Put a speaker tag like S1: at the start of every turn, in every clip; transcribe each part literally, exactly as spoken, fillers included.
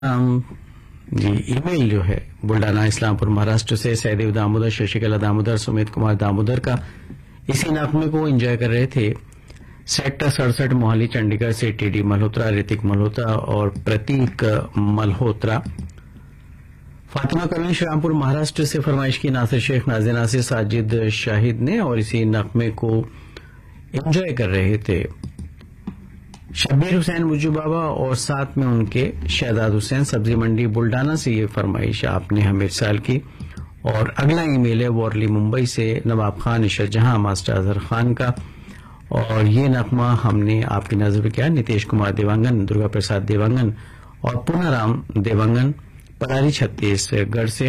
S1: um, जी email जो है बुल्डाना इस्लामपुर महाराष्ट्र से सहदेव दामोदर, शशिकला दामोदर, सुमित कुमार दामोदर का इसी नगमे को एंजॉय कर रहे थे सेक्टर सड़सठ मोहाली चंडीगढ़ से टीडी मल्होत्रा, ऋतिक मल्होत्रा और प्रतीक मल्होत्रा। फातिमा कॉलोनी श्रीरामपुर महाराष्ट्र से फरमाइश की नासिर शेख, नाज़िर नासिर, साजिद शाहिद ने और इसी नगमे को एंजॉय कर रहे थे शब्बीर हुसैन मुज्जू बाबा और साथ में उनके शहजाद हुसैन। सब्जी मंडी बुल्डाना से ये फरमाइश आपने हमें इरसाल की। और अगला ईमेल है वॉरली मुंबई से नवाब खान, इशरत जहां, मास्टर अजहर खान का, और ये नगमा हमने आपकी नजर में किया नीतीश कुमार देवांगन, दुर्गा प्रसाद देवांगन और पूनाराम देवांगन, परारी छत्तीसगढ़ से।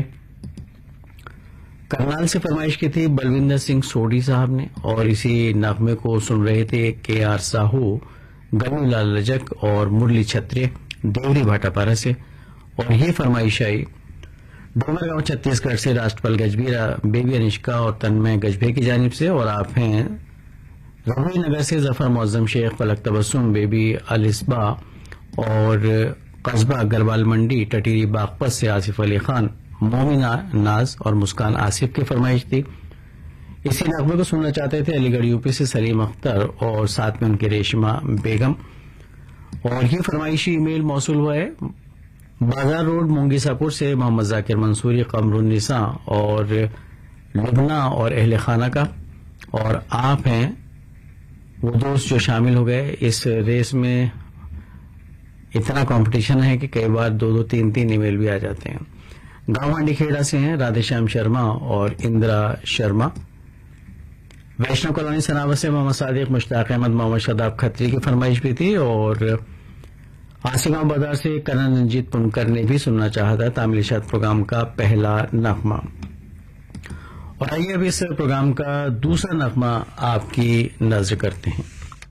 S1: करनाल से फरमाइश की थी बलविंदर सिंह सोडी साहब ने और इसी नगमे को सुन रहे थे के आर साहू, गनीलाल लजक और मुरली छत्रे, देवरी भाटापारा से। और ये फरमाइश आई डोंगरगांव छत्तीसगढ़ से राष्ट्रपाल गजबीरा, बेबी अनिष्का और तन्मय गजबे की जानिब से। और आप हैं रघुवी नगर से जफर मुअज्जम शेख, फलक तबस्सुम, बेबी अलिस्बा और कस्बा गरवाल मंडी टटीरी बागपत से आसिफ अली खान, मोमिना नाज और मुस्कान आसिफ की फरमाइश थी। इसी नगमे को सुनना चाहते थे अलीगढ़ यूपी से सलीम अख्तर और साथ में उनकी रेशमा बेगम। और ये फरमाइशी ईमेल मौसूल हुआ है बाजार रोड मुंगीसापुर से मोहम्मद जाकिर मंसूरी, कमरुन्निसा और लुबना और अहले खाना का। और आप हैं वो दोस्त जो शामिल हो गए इस रेस में। इतना कंपटीशन है कि कई बार दो दो तीन तीन ईमेल भी आ जाते हैं। गांव हांडी खेड़ा से हैं राधेश्याम शर्मा और इंदिरा शर्मा। वैष्णव कॉलोनी सनावत से मोहम्मद सादिक, मुश्ताक अहमद, मोहम्मद शदाब खत्री की फरमाइश भी थी। और आसिमा बाजार से करण रंजीत पुनकर ने भी सुनना चाहा था तामिल इशात प्रोग्राम का पहला नगमा। और आइए अब इस प्रोग्राम का दूसरा नगमा आपकी नजर करते हैं।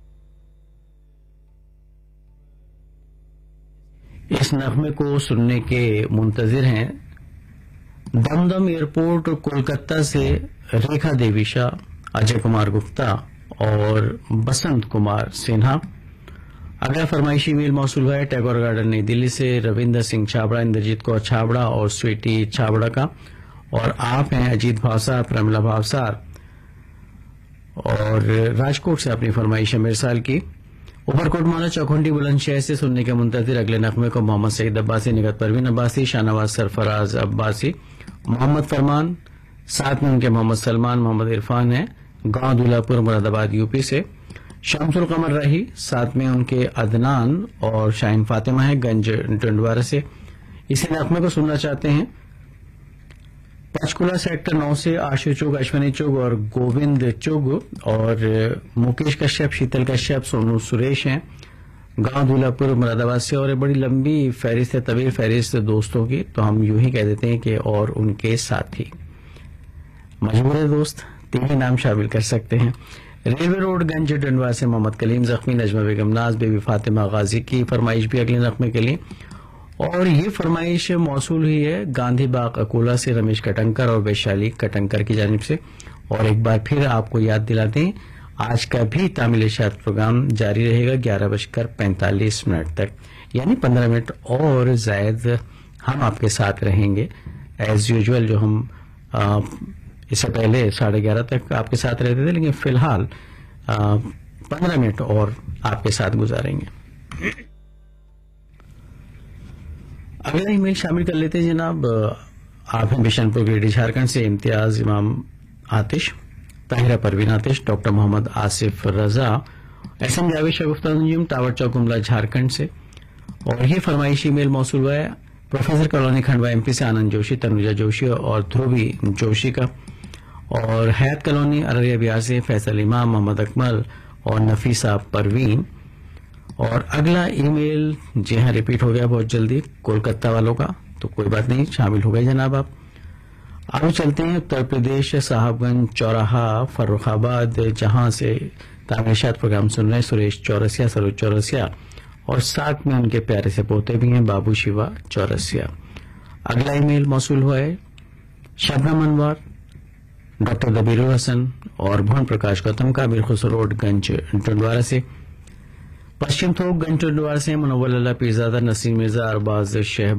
S1: इस नगमे को सुनने के मुंतजिर हैं दमदम एयरपोर्ट कोलकाता से रेखा देवी शाह, अजय कुमार गुप्ता और बसंत कुमार सिन्हा। अगला फरमाइशी ईमेल मौसूल हुआ है टैगोर गार्डन नई दिल्ली से रविंदर सिंह छाबड़ा, इंद्रजीत कौर छाबड़ा और स्वीटी छाबड़ा का। और आप हैं अजीत भावसार, प्रमिला भावसार और राजकोट से अपनी फरमाइश मेरे साल की। ऊपरकोट माला चौखुंडी बुलंदशहर से सुनने के मुंतजिर अगले नगमे को मोहम्मद सईद अब्बासी, निगत परवीन अब्बासी, शाहनवाज सरफराज अब्बासी, मोहम्मद फरमान, साथ में उनके मोहम्मद सलमान, मोहम्मद इरफान है गांव दूल्हापुर मुरादाबाद यूपी से। शमसुल कमर रही, साथ में उनके अदनान और शाहीन फातिमा है गंज टंडवारा से। इसी नगमे को सुनना चाहते हैं पंचकुला सेक्टर नौ से आशु चुग, अश्वनी चुग और गोविंद चुग। और मुकेश कश्यप, शीतल कश्यप, सोनू सुरेश हैं गांव दूल्हापुर मुरादाबाद से। और बड़ी लंबी फहरिस्त है, तवील फहरिस्त दोस्तों की, तो हम यूं ही कह देते हैं कि और उनके साथी। मजबूर है दोस्त, तीन ही नाम शामिल कर सकते हैं। रेलवे रोड गंज डंडवा से मोहम्मद कलीम जख्मी, नजमा बेगम नाज, बेबी फातिमा गाजी की फरमाइश भी अगले नगमे के लिए। और ये फरमाइश मौसूल हुई है गांधी बाग अकोला से रमेश कटंकर और वैशाली कटंकर की जानिब से। और एक बार फिर आपको याद दिला दें आज का भी तामिल इशात प्रोग्राम जारी रहेगा ग्यारह बजकर पैंतालीस मिनट तक, यानी पंद्रह मिनट और जायद हम आपके साथ रहेंगे एज यूजुअल। जो हम आ, इससे पहले साढ़े ग्यारह तक आपके साथ रहते थे, लेकिन फिलहाल पंद्रह मिनट और आपके साथ गुजारेंगे। अगला ईमेल शामिल कर लेते हैं जनाब। आप हैं बिशनपुर गिरिडीह झारखंड से इम्तियाज इमाम आतिश, ताहिरा परवीन आतिश, डॉक्टर मोहम्मद आसिफ रजा, एस एम जावेद शगुफ्ता नजीम, टावर चौक गुमला झारखंड से। और ये फरमाइशी ईमेल मौसूल हुआ है प्रोफेसर कॉलोनी खंडवा एमपी से आनंद जोशी, तनुजा जोशी और ध्रुवी जोशी का। और हयात कॉलोनी अररिया बिहार से फैसल इमाम, मोहम्मद अकमल और नफीसा परवीन। और अगला ईमेल जी हाँ रिपीट हो गया बहुत जल्दी कोलकाता वालों का, तो कोई बात नहीं, शामिल हो गए जनाब आप। आगे चलते हैं उत्तर प्रदेश साहबगंज चौराहा फर्रुखाबाद, जहां से तामिल इशात प्रोग्राम सुन रहे हैं सुरेश चौरसिया, सरोज चौरसिया और साथ में उनके प्यारे से पोते भी हैं बाबू शिवा चौरसिया। अगला ईमेल मौसूल हुआ है शबनम अनवर, डॉक्टर दबीरुल हसन और भुवन प्रकाश गौतम का, बिरखुस रोड गंज टंडवारा से। पश्चिम थोक गंज टंडवार से मुनव्वर अल्लाह पीरजादा नसीम मिर्जा अरबाज शहबाज